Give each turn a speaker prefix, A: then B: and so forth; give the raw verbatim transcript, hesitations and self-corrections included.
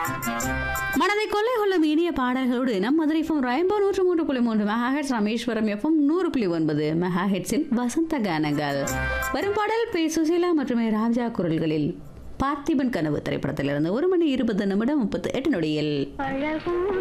A: மனதை கொள்ளை கொள்ளும் இனிய பாடல்களோடு நம் மதுரை எஃப்எம் ரெயின்போ நூற்று மூன்று புள்ளி மூன்று மெகாஹெட்ஸ், ராமேஸ்வரம் எஃப்எம் நூறு புள்ளி ஒன்பது மெகாஹெட்ஸில் வசந்த கானங்கள். வரும் பாடல் பி சுசீலா மற்றும் ராஜா குரல்களில் பார்த்திபன் கனவு திரைப்படத்திலிருந்து ஒரு மணி இருபது நிமிடம் முப்பத்தி எட்டு நொடியில்.